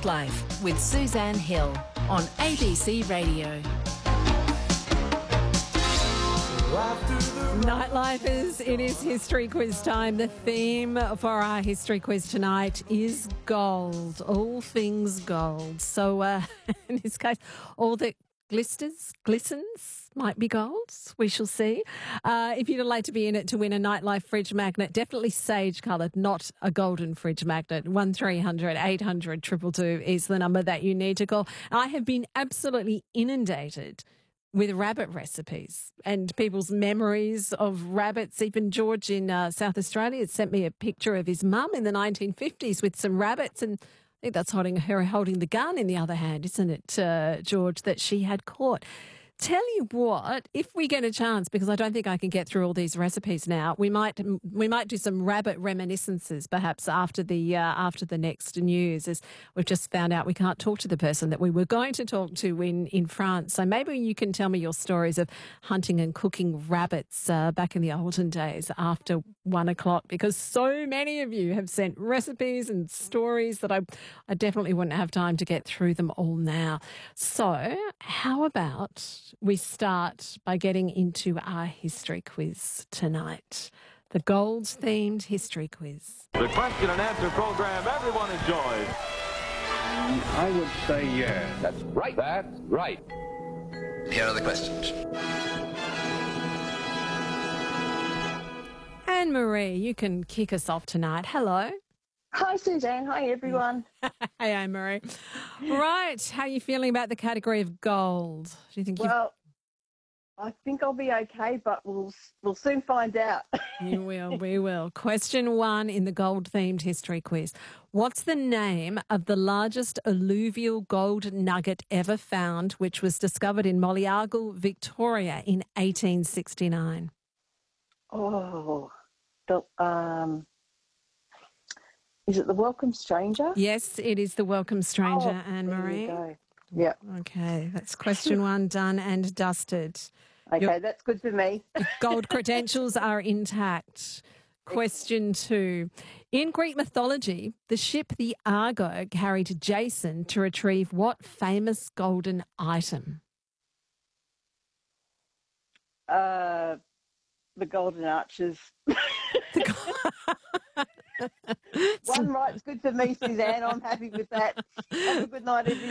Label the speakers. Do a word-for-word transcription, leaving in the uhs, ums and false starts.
Speaker 1: Nightlife with Suzanne Hill on A B C Radio.
Speaker 2: Nightlifers, it is history quiz time. The theme for our history quiz tonight is gold, all things gold. So uh, in this case, all that glisters, glistens might be gold. We shall see. Uh, if you'd like to be in it to win a Nightlife fridge magnet, definitely sage coloured, not a golden fridge magnet. one three hundred eight hundred two two two is the number that you need to call. I have been absolutely inundated with rabbit recipes and people's memories of rabbits. Even George in uh, South Australia sent me a picture of his mum in the nineteen fifties with some rabbits, and I think that's holding her holding the gun in the other hand, isn't it, uh, George, that she had caught. Tell you what, if we get a chance, because I don't think I can get through all these recipes now, we might we might do some rabbit reminiscences perhaps after the uh, after the next news, as we've just found out we can't talk to the person that we were going to talk to in, in France. So maybe you can tell me your stories of hunting and cooking rabbits uh, back in the olden days after one o'clock, because so many of you have sent recipes and stories that I, I definitely wouldn't have time to get through them all now. So how about we start by getting into our history quiz tonight, the gold-themed history quiz.
Speaker 3: The question and answer program everyone enjoys.
Speaker 4: I would say yes.
Speaker 5: That's right.
Speaker 4: That's right.
Speaker 5: Here are the questions.
Speaker 2: Anne-Marie, you can kick us off tonight. Hello.
Speaker 6: Hi, Suzanne. Hi, everyone.
Speaker 2: Hey, Anne-Marie. Right. How are you feeling about the category of gold? Do you think you've...
Speaker 6: Well, I think I'll be okay, but we'll we'll soon find out.
Speaker 2: You will, we will. Question one in the gold-themed history quiz. What's the name of the largest alluvial gold nugget ever found, which was discovered in Mollyargle, Victoria in eighteen sixty-nine?
Speaker 6: Oh, the, um, is it the Welcome Stranger?
Speaker 2: Yes, it is the Welcome Stranger,
Speaker 6: oh,
Speaker 2: Anne-Marie.
Speaker 6: There you go. Yep.
Speaker 2: Okay, that's question one done and dusted.
Speaker 6: Okay,
Speaker 2: Your
Speaker 6: that's good for me.
Speaker 2: gold credentials are intact. Question two. In Greek mythology, the ship the Argo carried Jason to retrieve what famous golden item?
Speaker 6: Uh, the Golden Arches. One right's good for me, Suzanne. I'm happy with that. Have a good night, everyone.